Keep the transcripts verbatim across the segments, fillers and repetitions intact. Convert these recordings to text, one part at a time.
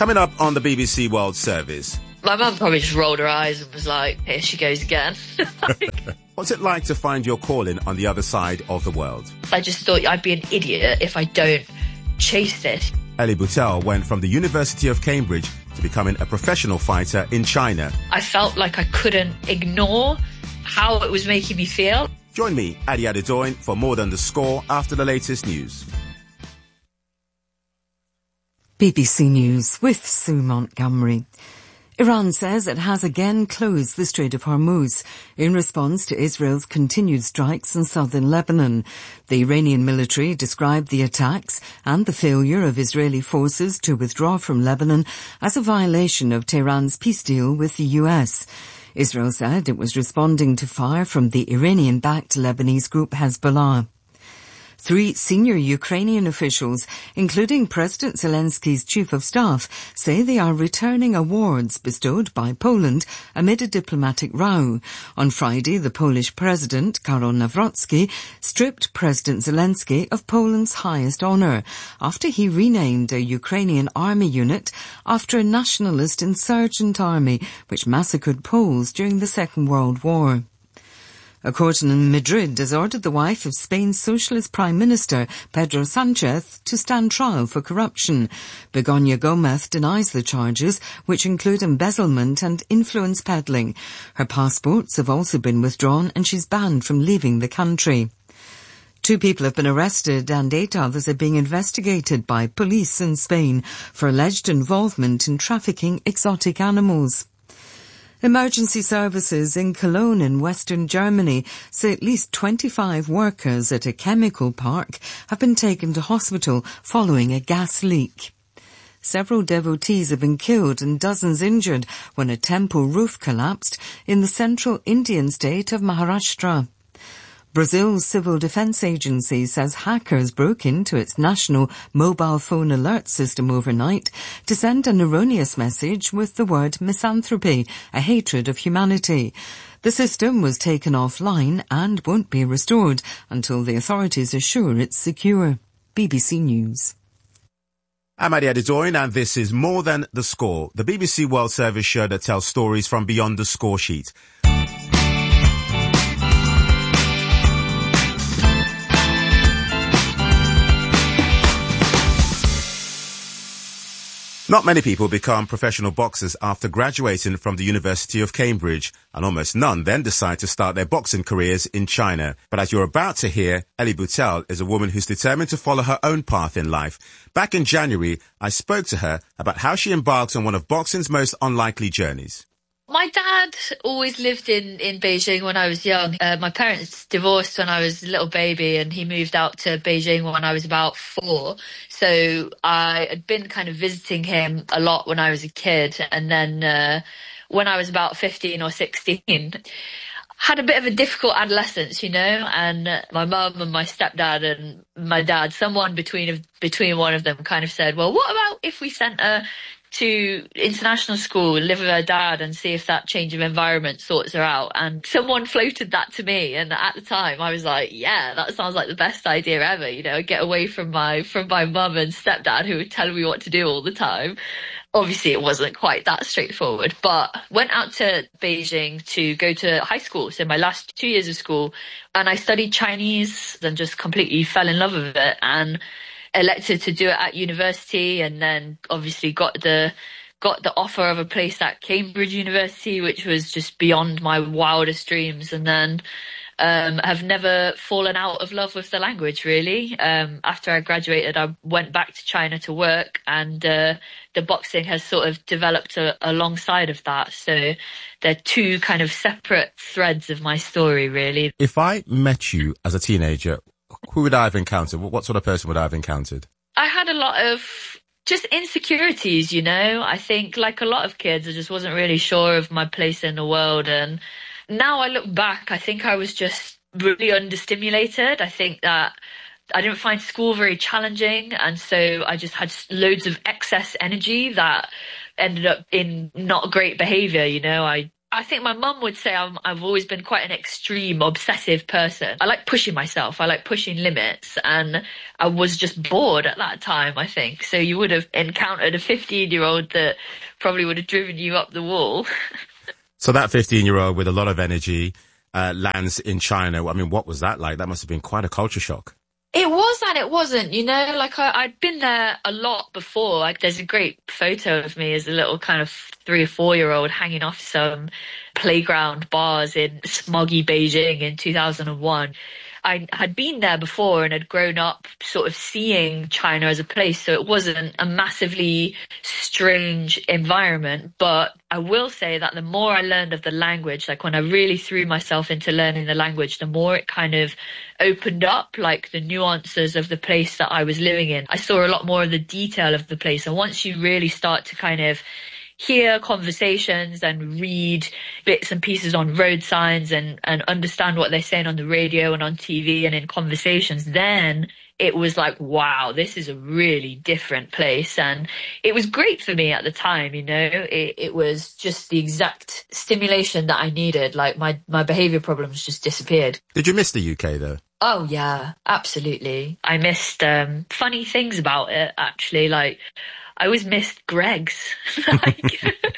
Coming up on the B B C World Service. My mum probably just rolled her eyes and was like, here she goes again. What's it like to find your calling on the other side of the world? I just thought I'd be an idiot if I don't chase it. Elie Boutel went from the University of Cambridge to becoming a professional fighter in China. I felt like I couldn't ignore how it was making me feel. Join me, Adi Adedoyin, for More Than the Score after the latest news. B B C News with Sue Montgomery. Iran says it has again closed the Strait of Hormuz in response to Israel's continued strikes in southern Lebanon. The Iranian military described the attacks and the failure of Israeli forces to withdraw from Lebanon as a violation of Tehran's peace deal with the U S. Israel said it was responding to fire from the Iranian-backed Lebanese group Hezbollah. Three senior Ukrainian officials, including President Zelensky's chief of staff, say they are returning awards bestowed by Poland amid a diplomatic row. On Friday, the Polish president, Karol Nawrocki, stripped President Zelensky of Poland's highest honour after he renamed a Ukrainian army unit after a nationalist insurgent army which massacred Poles during the Second World War. A court in Madrid has ordered the wife of Spain's socialist Prime Minister, Pedro Sanchez, to stand trial for corruption. Begoña Gómez denies the charges, which include embezzlement and influence peddling. Her passports have also been withdrawn and she's banned from leaving the country. Two people have been arrested and eight others are being investigated by police in Spain for alleged involvement in trafficking exotic animals. Emergency services in Cologne in western Germany say at least twenty-five workers at a chemical park have been taken to hospital following a gas leak. Several devotees have been killed and dozens injured when a temple roof collapsed in the central Indian state of Maharashtra. Brazil's Civil Defense Agency says hackers broke into its national mobile phone alert system overnight to send an erroneous message with the word misanthropy, a hatred of humanity. The system was taken offline and won't be restored until the authorities are sure it's secure. B B C News. I'm Adi Adedoyin and this is More Than the Score, the B B C World Service show that tells stories from beyond the score sheet. Not many people become professional boxers after graduating from the University of Cambridge, and almost none then decide to start their boxing careers in China. But as you're about to hear, Elie Boutel is a woman who's determined to follow her own path in life. Back in January, I spoke to her about how she embarked on one of boxing's most unlikely journeys. My dad always lived in, in Beijing when I was young. Uh, my parents divorced when I was a little baby and he moved out to Beijing when I was about four. So I had been kind of visiting him a lot when I was a kid. And then uh, when I was about fifteen or sixteen, had a bit of a difficult adolescence, you know, and uh, my mum and my stepdad and my dad, someone between between one of them kind of said, well, what about if we sent her to international school, live with her dad and see if that change of environment sorts her out. And someone floated that to me. And at the time I was like, yeah, that sounds like the best idea ever. You know, get away from my, from my mum and stepdad who would tell me what to do all the time. Obviously it wasn't quite that straightforward, but went out to Beijing to go to high school. So my last two years of school, and I studied Chinese and just completely fell in love with it. And elected to do it at university, and then obviously got the got the offer of a place at Cambridge University, which was just beyond my wildest dreams. And then um, have never fallen out of love with the language, really. Um, after I graduated, I went back to China to work, and uh, the boxing has sort of developed a, alongside of that. So they're two kind of separate threads of my story, really. If I met you as a teenager, who would I have encountered? What sort of person would I have encountered? I had a lot of just insecurities, you know. I think, like a lot of kids, I just wasn't really sure of my place in the world. And now I look back, I think I was just really understimulated. I think that I didn't find school very challenging. And so I just had loads of excess energy that ended up in not great behaviour, you know. I I think my mum would say I'm, I've always been quite an extreme, obsessive person. I like pushing myself. I like pushing limits. And I was just bored at that time, I think. So you would have encountered a fifteen-year-old that probably would have driven you up the wall. So that fifteen-year-old with a lot of energy uh, lands in China. I mean, what was that like? That must have been quite a culture shock. It was and it wasn't, you know, like I, I'd been there a lot before. Like there's a great photo of me as a little kind of three or four year old hanging off some playground bars in smoggy Beijing in two thousand one. I had been there before and had grown up sort of seeing China as a place, so it wasn't a massively strange environment. But I will say that the more I learned of the language, like when I really threw myself into learning the language, the more it kind of opened up, like the nuances of the place that I was living in. I saw a lot more of the detail of the place. And once you really start to kind of hear conversations and read bits and pieces on road signs and, and understand what they're saying on the radio and on T V and in conversations, then it was like, wow, this is a really different place. And it was great for me at the time, you know, it, it was just the exact stimulation that I needed. Like my, my behavior problems just disappeared. Did you miss the U K though? Oh yeah, absolutely. I missed um, funny things about it, actually. Like, I always missed Greggs, like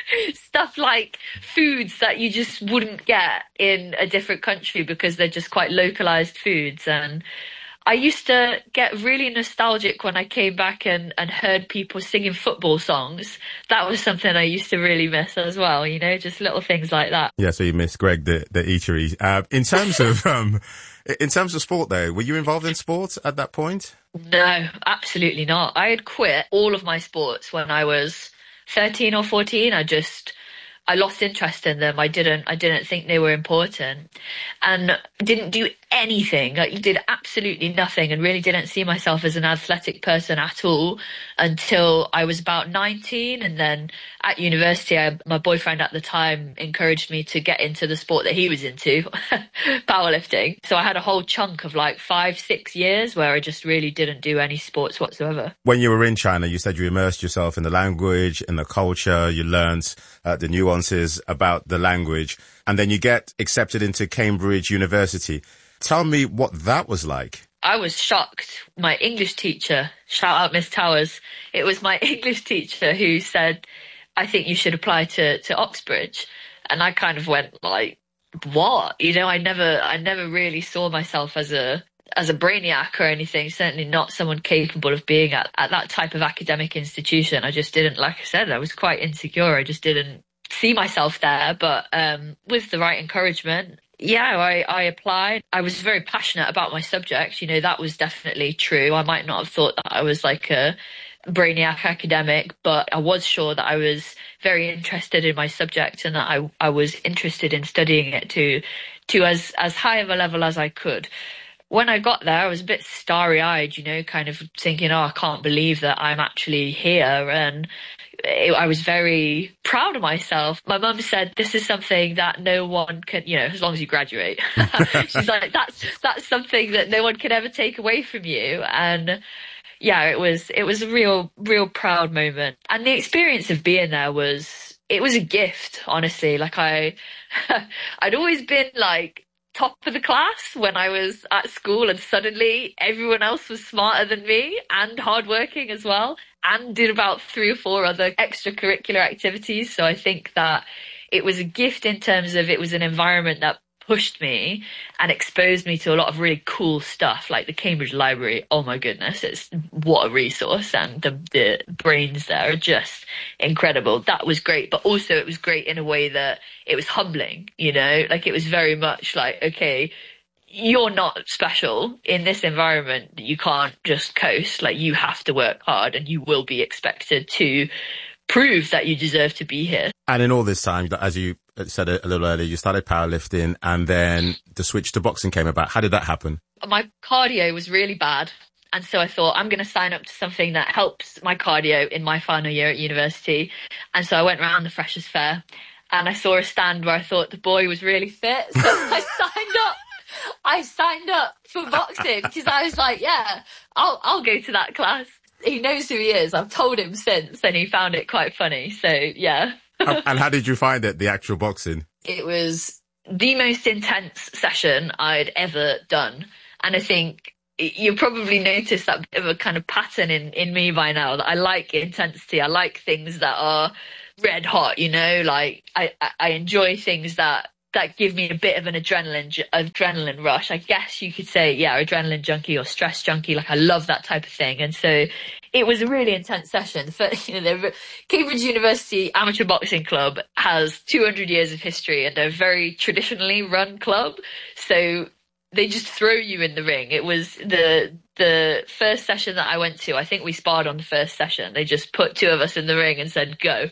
stuff like foods that you just wouldn't get in a different country because they're just quite localized foods. And I used to get really nostalgic when I came back and, and heard people singing football songs. That was something I used to really miss as well, you know, just little things like that. Yeah, so you miss Greg, the, the eatery. Uh, in terms of, um, in terms of sport though, were you involved in sports at that point? No, absolutely not. I had quit all of my sports when I was thirteen or fourteen. I just, I lost interest in them. I didn't, I didn't think they were important and didn't do anything. Like, did absolutely nothing and really didn't see myself as an athletic person at all until I was about nineteen. And then at university, I, my boyfriend at the time encouraged me to get into the sport that he was into, powerlifting. So I had a whole chunk of like five, six years where I just really didn't do any sports whatsoever. When you were in China, you said you immersed yourself in the language, in the culture, you learned uh, the nuances about the language, and then you get accepted into Cambridge University. Tell me what that was like. I was shocked. My English teacher, shout out Miss Towers, it was my English teacher who said, I think you should apply to, to Oxbridge. And I kind of went like, what? You know, I never, I never really saw myself as a, as a brainiac or anything, certainly not someone capable of being at, at that type of academic institution. I just didn't, like I said, I was quite insecure. I just didn't see myself there. But um, with the right encouragement, yeah, I, I applied. I was very passionate about my subject. You know, that was definitely true. I might not have thought that I was like a brainiac academic, but I was sure that I was very interested in my subject and that I, I was interested in studying it to, to as, as high of a level as I could. When I got there, I was a bit starry-eyed, you know, kind of thinking, oh, I can't believe that I'm actually here. And it, I was very proud of myself. My mum said, this is something that no one can, you know, as long as you graduate. She's like, that's that's something that no one can ever take away from you. And yeah, it was it was a real, real proud moment. And the experience of being there was, it was a gift, honestly. Like I, I'd always been like, top of the class when I was at school, and suddenly everyone else was smarter than me and hardworking as well, and did about three or four other extracurricular activities. So I think that it was a gift in terms of it was an environment that pushed me and exposed me to a lot of really cool stuff, like the Cambridge Library. Oh my goodness, it's what a resource, and the, the brains there are just incredible. That was great, but also it was great in a way that it was humbling, you know, like it was very much like, okay, you're not special in this environment. You can't just coast, like you have to work hard and you will be expected to prove that you deserve to be here. And in all this time, as you said a little earlier, you started powerlifting and then the switch to boxing came about. How did that happen? My cardio was really bad. And so I thought, I'm going to sign up to something that helps my cardio in my final year at university. And so I went around the Freshers' Fair and I saw a stand where I thought the boy was really fit. So I signed up. I signed up for boxing because I was like, yeah, I'll I'll go to that class. He knows who he is. I've told him since, and he found it quite funny. So, yeah. And how did you find it, the actual boxing? It was the most intense session I'd ever done. And I think you probably noticed that bit of a kind of pattern in, in me by now, that I like intensity. I like things that are red hot, you know, like I, I enjoy things that, that give me a bit of an adrenaline, adrenaline rush. I guess you could say, yeah, adrenaline junkie or stress junkie. Like I love that type of thing. And so it was a really intense session. So, you know, the Cambridge University Amateur Boxing Club has two hundred years of history and they're a very traditionally run club. So they just throw you in the ring. It was the the first session that I went to. I think we sparred on the first session. They just put two of us in the ring and said, go.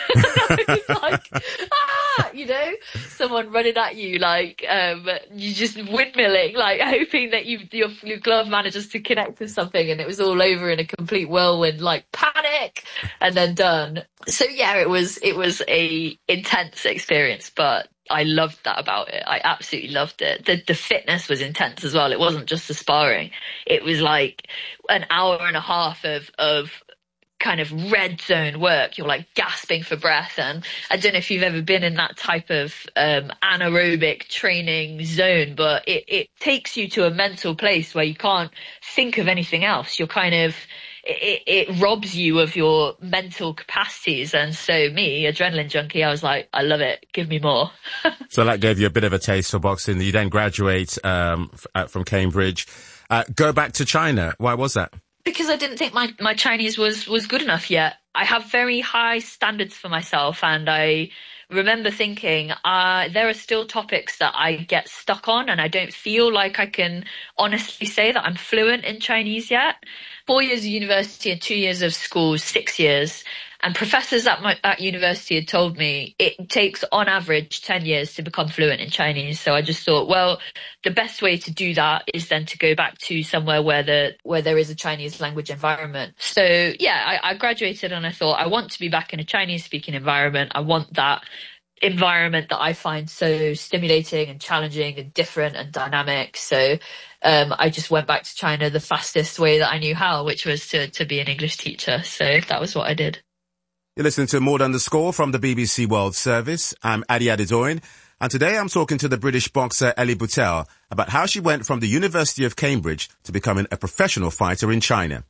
I was like, ah, you know, someone running at you, like, um, you just windmilling, like hoping that you, your, your glove manages to connect with something, and it was all over in a complete whirlwind, like panic, and then done. So yeah, it was, it was a intense experience, but I loved that about it. I absolutely loved it. The the fitness was intense as well. It wasn't just the sparring. It was like an hour and a half of of kind of red zone work. You're like gasping for breath. And I don't know if you've ever been in that type of um, anaerobic training zone, but it, it takes you to a mental place where you can't think of anything else. You're kind of It, it robs you of your mental capacities. And so me, adrenaline junkie, I was like, I love it. Give me more. So that gave you a bit of a taste for boxing. You then graduate um, f- from Cambridge. Uh, go back to China. Why was that? Because I didn't think my, my Chinese was, was good enough yet. I have very high standards for myself, and I remember thinking, uh, there are still topics that I get stuck on, and I don't feel like I can honestly say that I'm fluent in Chinese yet. Four years of university and two years of school, six years. And professors at my at university had told me it takes on average ten years to become fluent in Chinese. So I just thought, well, the best way to do that is then to go back to somewhere where the where there is a Chinese language environment. So yeah, I, I graduated and I thought I want to be back in a Chinese speaking environment. I want that environment that I find so stimulating and challenging and different and dynamic. So um, I just went back to China the fastest way that I knew how, which was to, to be an English teacher. So that was what I did. You're listening to More Than the Score from the B B C World Service. I'm Adi Adedoyin, and today I'm talking to the British boxer Elie Boutel about how she went from the University of Cambridge to becoming a professional fighter in China.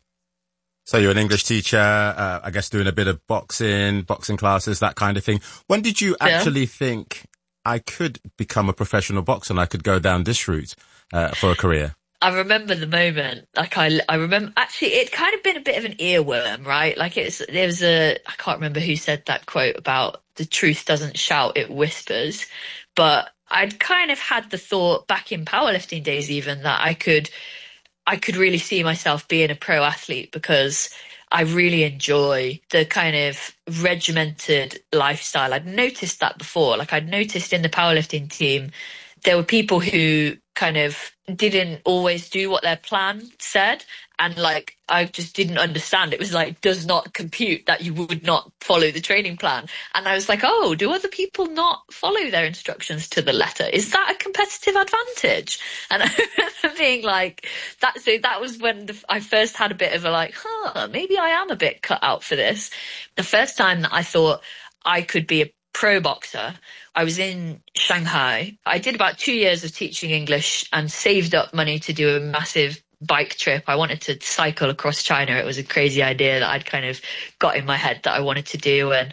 So you're an English teacher, uh, I guess doing a bit of boxing, boxing classes, that kind of thing. When did you actually yeah. think I could become a professional boxer and I could go down this route uh, for a career? I remember the moment, like I, I remember, actually it kind of been a bit of an earworm, right? Like it's, there was a, I can't remember who said that quote about the truth doesn't shout, it whispers. But I'd kind of had the thought back in powerlifting days even that I could, I could really see myself being a pro athlete because I really enjoy the kind of regimented lifestyle. I'd noticed that before. Like I'd noticed in the powerlifting team, there were people who kind of didn't always do what their plan said. And like, I just didn't understand. It was like, does not compute that you would not follow the training plan. And I was like, oh, do other people not follow their instructions to the letter? Is that a competitive advantage? And I remember being like, that, so that was when the, I first had a bit of a like, huh, maybe I am a bit cut out for this. The first time that I thought I could be a pro boxer, I was in Shanghai. I did about two years of teaching English and saved up money to do a massive bike trip. I wanted to cycle across China. It was a crazy idea that I'd kind of got in my head that I wanted to do. And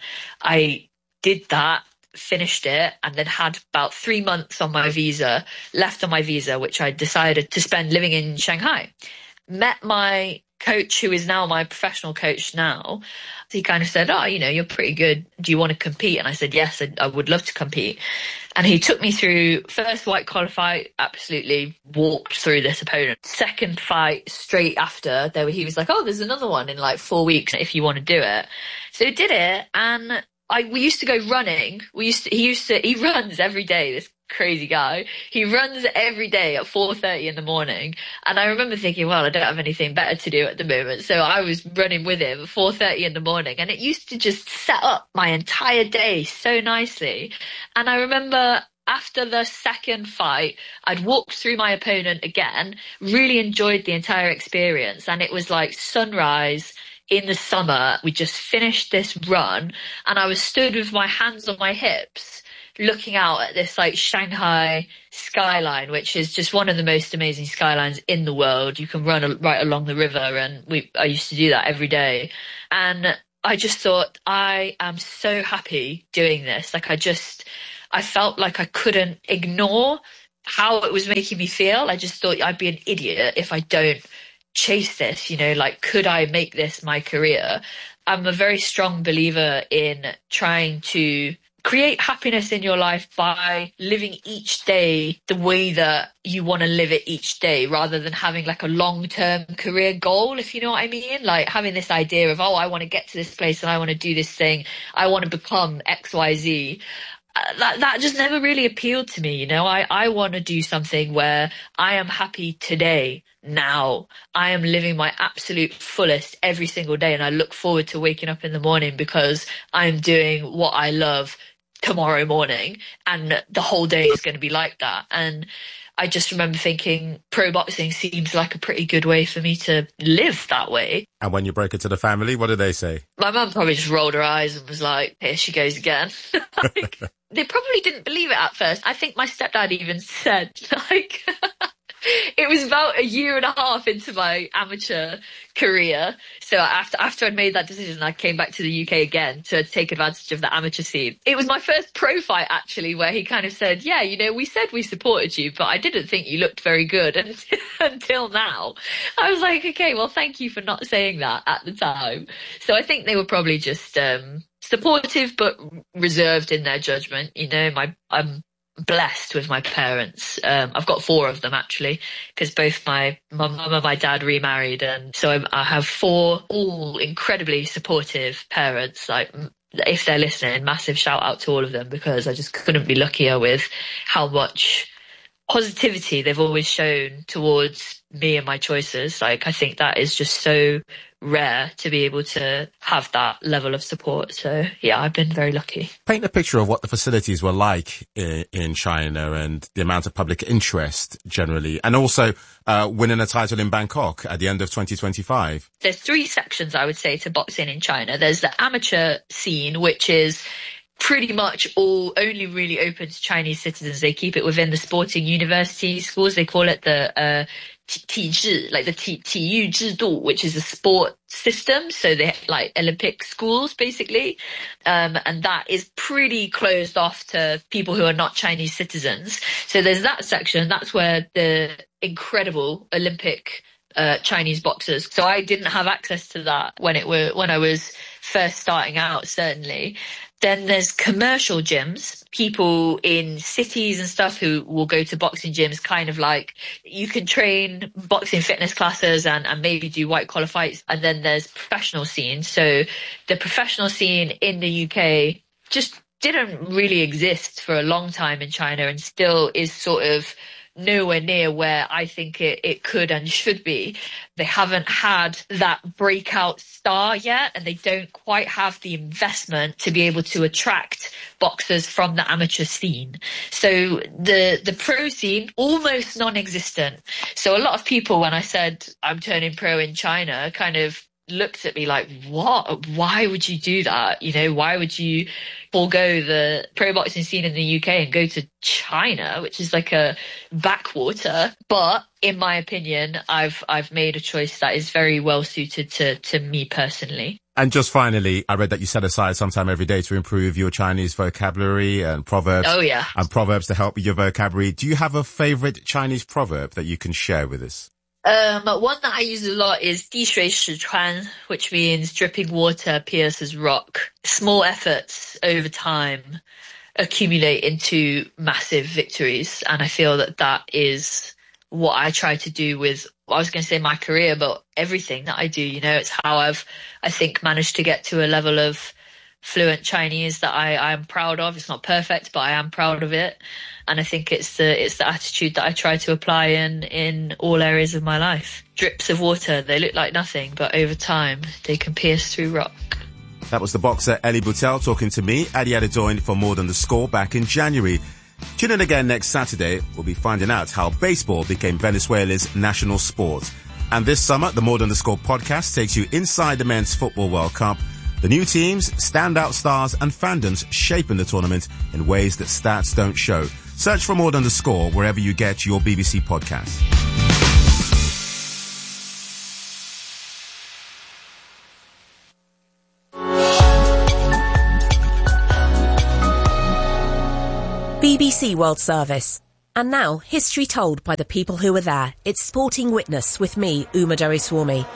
I did that, finished it, and then had about three months on my visa, left on my visa, which I decided to spend living in Shanghai. Met my coach, who is now my professional coach now. He kind of said, oh, you know, you're pretty good. Do you want to compete? And I said, yes, I, I would love to compete. And he took me through first white collar fight, absolutely walked through this opponent. Second fight straight after, there he was like, oh, there's another one in like four weeks if you want to do it. So he did it. And I, we used to go running. We used to, he used to, he runs every day, this crazy guy. He runs every day at four thirty in the morning. And I remember thinking, well, I don't have anything better to do at the moment. So I was running with him at four thirty in the morning. And it used to just set up my entire day so nicely. And I remember after the second fight, I'd walked through my opponent again, really enjoyed the entire experience. And it was like sunrise in the summer, we just finished this run and I was stood with my hands on my hips looking out at this like Shanghai skyline, which is just one of the most amazing skylines in the world. You can run a, right along the river, and we I used to do that every day. And I just thought, I am so happy doing this. Like I just, I felt like I couldn't ignore how it was making me feel. I just thought I'd be an idiot if I don't chase this, you know, like, could I make this my career? I'm a very strong believer in trying to create happiness in your life by living each day the way that you want to live it each day, rather than having like a long-term career goal, if you know what I mean. Like having this idea of, oh, I want to get to this place and I want to do this thing. I want to become X Y Z. That that just never really appealed to me, you know. I, I want to do something where I am happy today, now. I am living my absolute fullest every single day, and I look forward to waking up in the morning because I'm doing what I love tomorrow morning, and the whole day is going to be like that. And I just remember thinking pro boxing seems like a pretty good way for me to live that way. And when you broke it to the family, what did they say? My mum probably just rolled her eyes and was like, here she goes again. Like, they probably didn't believe it at first. I think my stepdad even said, like, it was about a year and a half into my amateur career. So after after I'd made that decision, I came back to the U K again to take advantage of the amateur scene. It was my first pro fight, actually, where he kind of said, yeah, you know, we said we supported you, but I didn't think you looked very good until, until now. I was like, okay, well, thank you for not saying that at the time. So I think they were probably just um, supportive, but reserved in their judgment. You know, my I'm blessed with my parents. Um, I've got four of them, actually, because both my my mum and my dad remarried, and so I, I have four all incredibly supportive parents. Like, if they're listening, massive shout out to all of them, because I just couldn't be luckier with how much positivity they've always shown towards me and my choices. Like, I think that is just so rare to be able to have that level of support. So yeah, I've been very lucky. Paint a picture of what the facilities were like in, in China and the amount of public interest generally, and also uh, winning a title in Bangkok at the end of twenty twenty-five. There's three sections, I would say, to boxing in China. There's the amateur scene, which is pretty much all only really open to Chinese citizens. They keep it within the sporting university schools. They call it the uh, 体制, like the 体体育制度, which is a sport system. So they like Olympic schools, basically. Um, and that is pretty closed off to people who are not Chinese citizens. So there's that section. That's where the incredible Olympic Uh, Chinese boxers. So I didn't have access to that when it were when I was first starting out, certainly. Then there's commercial gyms, people in cities and stuff who will go to boxing gyms, kind of like you can train boxing fitness classes and, and maybe do white collar fights. And then there's professional scene. So the professional scene in the U K just didn't really exist for a long time in China, and still is sort of nowhere near where I think it, it could and should be. They haven't had that breakout star yet, and they don't quite have the investment to be able to attract boxers from the amateur scene. So the the pro scene, almost non-existent. So a lot of people, when I said I'm turning pro in China, kind of looked at me like, what? Why would you do that? You know, why would you forego the pro boxing scene in the U K and go to China, which is like a backwater? But in my opinion, I've I've made a choice that is very well suited to, to me personally. And just finally, I read that you set aside some time every day to improve your Chinese vocabulary and proverbs. Oh, yeah. And proverbs to help with your vocabulary. Do you have a favorite Chinese proverb that you can share with us? Um, one that I use a lot is 滴水石穿, which means dripping water pierces rock. Small efforts over time accumulate into massive victories. And I feel that that is what I try to do with, I was going to say my career, but everything that I do. You know, it's how I've, I think, managed to get to a level of fluent Chinese that I, I am proud of. It's not perfect, but I am proud of it. And I think it's the it's the attitude that I try to apply in, in all areas of my life. Drips of water, they look like nothing, but over time, they can pierce through rock. That was the boxer Elie Boutel talking to me, Adi Adedoyin, for More Than the Score back in January. Tune in again next Saturday. We'll be finding out how baseball became Venezuela's national sport. And this summer, the More Than the Score podcast takes you inside the Men's Football World Cup. The new teams, standout stars and fandoms shaping the tournament in ways that stats don't show. Search for More Than the Score wherever you get your B B C podcasts. B B C World Service. And now, history told by the people who were there. It's Sporting Witness with me, Uma Doraiswamy.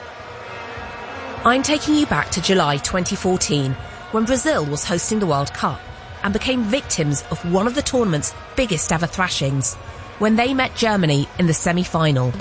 I'm taking you back to July twenty fourteen, when Brazil was hosting the World Cup and became victims of one of the tournament's biggest ever thrashings, when they met Germany in the semi-final.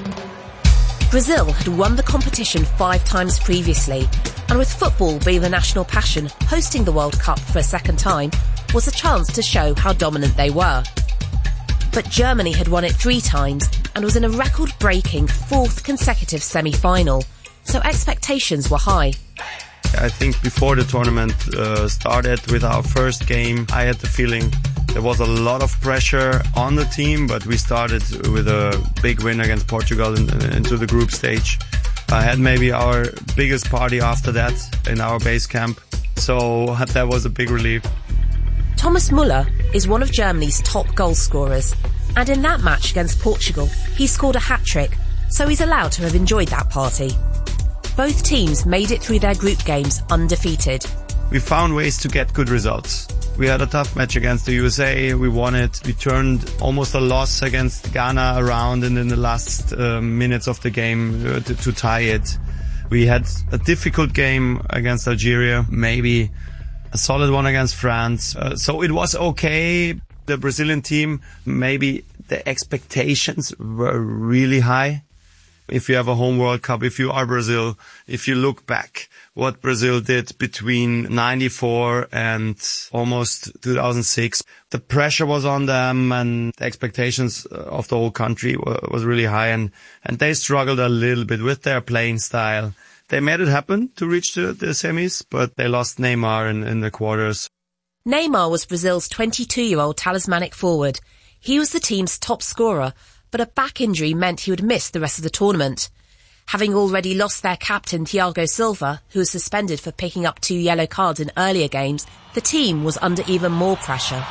Brazil had won the competition five times previously, and with football being the national passion, hosting the World Cup for a second time was a chance to show how dominant they were. But Germany had won it three times and was in a record-breaking fourth consecutive semi-final, so expectations were high. I think before the tournament uh, started with our first game, I had the feeling there was a lot of pressure on the team, but we started with a big win against Portugal in, into the group stage. I had maybe our biggest party after that in our base camp, so that was a big relief. Thomas Müller is one of Germany's top goal scorers, and in that match against Portugal, he scored a hat-trick, so he's allowed to have enjoyed that party. Both teams made it through their group games undefeated. We found ways to get good results. We had a tough match against the U S A, we won it. We turned almost a loss against Ghana around and in the last uh, minutes of the game uh, to, to tie it. We had a difficult game against Algeria, maybe a solid one against France. Uh, so it was okay. The Brazilian team, maybe the expectations were really high. If you have a home World Cup, if you are Brazil, if you look back what Brazil did between ninety-four and almost two thousand six, the pressure was on them and the expectations of the whole country was really high, and, and they struggled a little bit with their playing style. They made it happen to reach the, the semis, but they lost Neymar in, in the quarters. Neymar was Brazil's twenty-two-year-old talismanic forward. He was the team's top scorer, but a back injury meant he would miss the rest of the tournament. Having already lost their captain Thiago Silva, who was suspended for picking up two yellow cards in earlier games, the team was under even more pressure.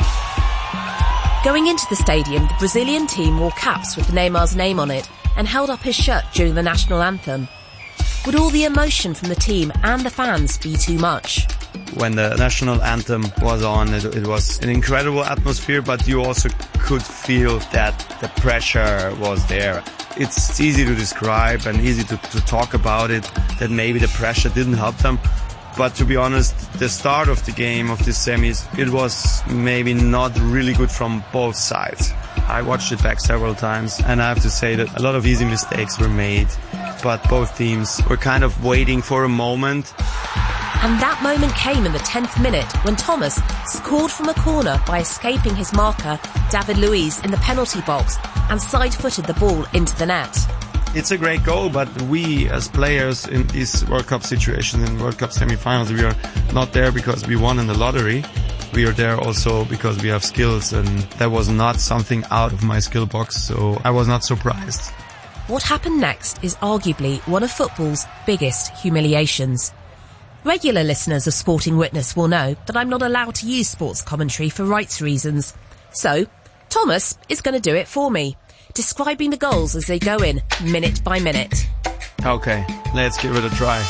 Going into the stadium, the Brazilian team wore caps with Neymar's name on it and held up his shirt during the national anthem. Would all the emotion from the team and the fans be too much? When the national anthem was on, it, it was an incredible atmosphere, but you also could feel that the pressure was there. It's easy to describe and easy to, to talk about it, that maybe the pressure didn't help them. But to be honest, the start of the game, of the semis, it was maybe not really good from both sides. I watched it back several times, and I have to say that a lot of easy mistakes were made, but both teams were kind of waiting for a moment. And that moment came in the tenth minute when Thomas scored from a corner by escaping his marker, David Luiz, in the penalty box and side-footed the ball into the net. It's a great goal, but we as players in these World Cup situations, in World Cup semi-finals, we are not there because we won in the lottery. We are there also because we have skills, and that was not something out of my skill box, so I was not surprised. What happened next is arguably one of football's biggest humiliations. Regular listeners of Sporting Witness will know that I'm not allowed to use sports commentary for rights reasons. So, Thomas is going to do it for me, describing the goals as they go in, minute by minute. Okay, let's give it a try.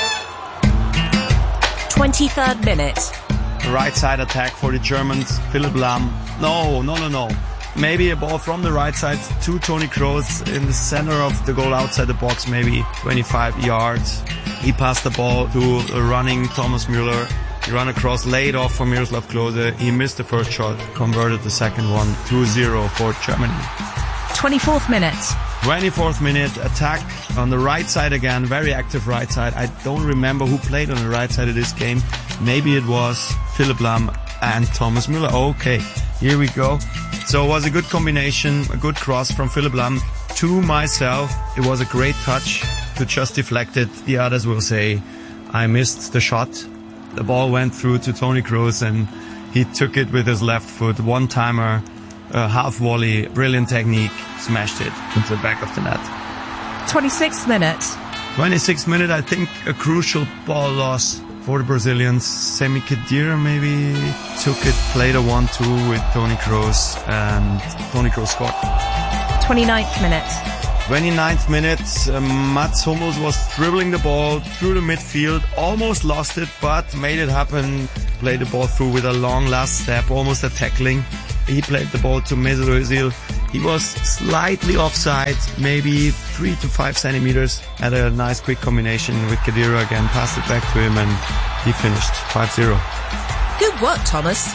twenty-third minute. Right side attack for the Germans, Philipp Lahm. No, no, no, no. Maybe a ball from the right side to Toni Kroos in the center of the goal outside the box, maybe twenty-five yards. He passed the ball to a running Thomas Müller. He ran across, laid off for Miroslav Klose. He missed the first shot, converted the second one, two zero for Germany. twenty-fourth minute. twenty-fourth minute, attack on the right side again, very active right side. I don't remember who played on the right side of this game. Maybe it was Philipp Lahm and Thomas Müller. Okay, here we go. So it was a good combination, a good cross from Philipp Lahm to myself. It was a great touch to just deflect it. The others will say I missed the shot. The ball went through to Toni Kroos and he took it with his left foot, one-timer, a half volley, brilliant technique, smashed it into the back of the net. twenty-sixth minute. twenty-sixth minute, I think a crucial ball loss for the Brazilians. Semi Khedira maybe took it, played a one two with Toni Kroos, and Toni Kroos scored. twenty-ninth minute. twenty-ninth minute, uh, Mats Hummels was dribbling the ball through the midfield, almost lost it, but made it happen. Played the ball through with a long last step, almost a tackling. He played the ball to Mesut Özil. He was slightly offside, maybe three to five centimeters. Had a nice quick combination with Khedira again, passed it back to him, and he finished five zero. Good work, Thomas.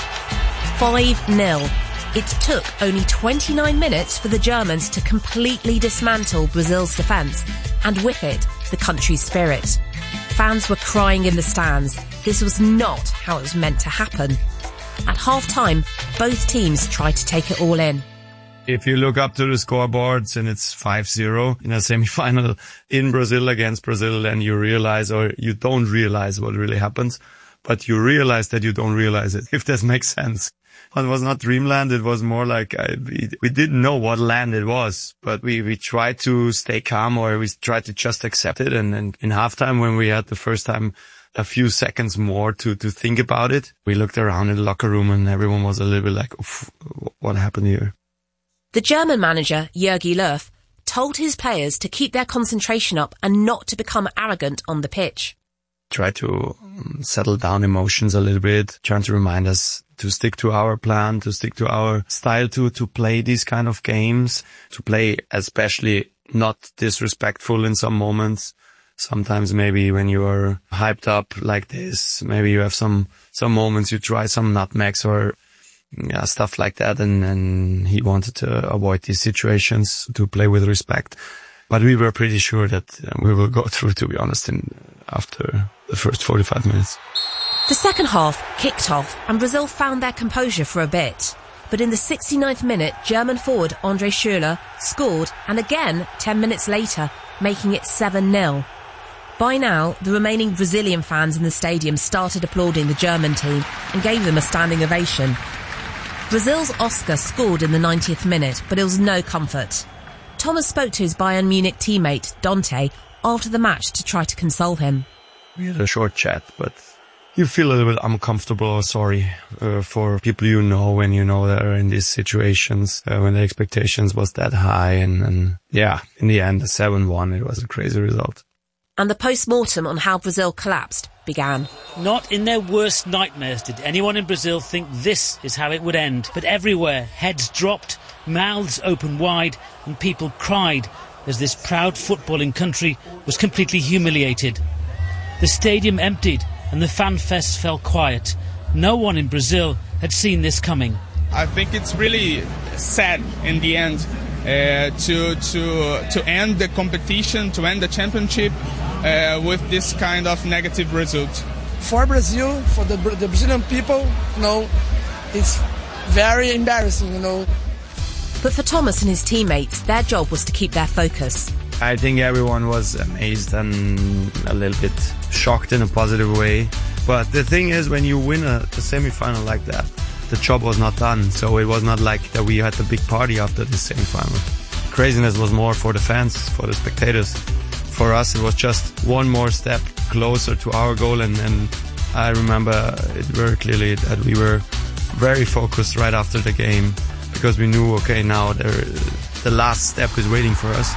five nil. It took only twenty-nine minutes for the Germans to completely dismantle Brazil's defence, and with it, the country's spirit. Fans were crying in the stands. This was not how it was meant to happen. At half-time, both teams tried to take it all in. If you look up to the scoreboards and it's five zero in a semi-final in Brazil against Brazil, then you realize, or you don't realize what really happens, but you realize that you don't realize it, if this makes sense. It was not dreamland. It was more like I, we, we didn't know what land it was, but we, we tried to stay calm, or we tried to just accept it. And, and in halftime, when we had the first time a few seconds more to, to think about it, we looked around in the locker room and everyone was a little bit like, what happened here? The German manager, Jogi Löw, told his players to keep their concentration up and not to become arrogant on the pitch. Try to um, settle down emotions a little bit, trying to remind us to stick to our plan, to stick to our style, to, to play these kind of games, to play especially not disrespectful in some moments. Sometimes maybe when you are hyped up like this, maybe you have some, some moments you try some nutmegs or yeah, stuff like that. And, and he wanted to avoid these situations, to play with respect. But we were pretty sure that uh, we will go through, to be honest, in, after the first forty-five minutes. The second half kicked off and Brazil found their composure for a bit. But in the sixty-ninth minute, German forward Andre Schürrle scored, and again ten minutes later, making it seven nil. By now, the remaining Brazilian fans in the stadium started applauding the German team and gave them a standing ovation. Brazil's Oscar scored in the ninetieth minute, but it was no comfort. Thomas spoke to his Bayern Munich teammate, Dante, after the match to try to console him. We had a short chat, but you feel a little bit uncomfortable or sorry uh, for people you know when you know that are in these situations, uh, when the expectations was that high. And, and yeah, in the end, the seven one, it was a crazy result. And the post-mortem on how Brazil collapsed began. Not in their worst nightmares did anyone in Brazil think this is how it would end. But everywhere, heads dropped, mouths open wide, and people cried as this proud footballing country was completely humiliated. The stadium emptied and the fan fest fell quiet. No one in Brazil had seen this coming. I think it's really sad in the end uh, to to to end the competition, to end the championship uh, with this kind of negative result. For Brazil, for the, the Brazilian people, you know, it's very embarrassing, you know. But for Thomas and his teammates, their job was to keep their focus. I think everyone was amazed and a little bit shocked in a positive way. But the thing is, when you win a, a semi-final like that, the job was not done. So it was not like that we had a big party after the semi-final. Craziness was more for the fans, for the spectators. For us, it was just one more step closer to our goal. And, and I remember it very clearly that we were very focused right after the game, because we knew, okay, now there, the last step is waiting for us.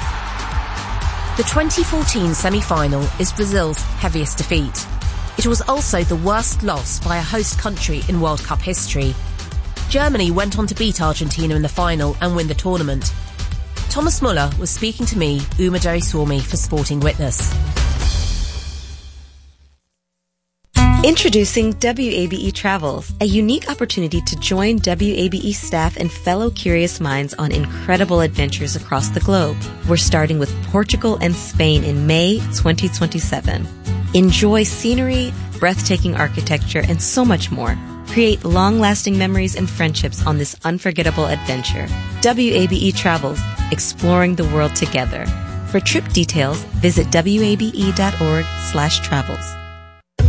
The twenty fourteen semi-final is Brazil's heaviest defeat. It was also the worst loss by a host country in World Cup history. Germany went on to beat Argentina in the final and win the tournament. Thomas Muller was speaking to me, Uma Doraiswamy, for Sporting Witness. Introducing W A B E Travels, a unique opportunity to join W A B E staff and fellow curious minds on incredible adventures across the globe. We're starting with Portugal and Spain in May twenty twenty-seven. Enjoy scenery, breathtaking architecture, and so much more. Create long-lasting memories and friendships on this unforgettable adventure. W A B E Travels, exploring the world together. For trip details, visit W A B E dot org slash travels.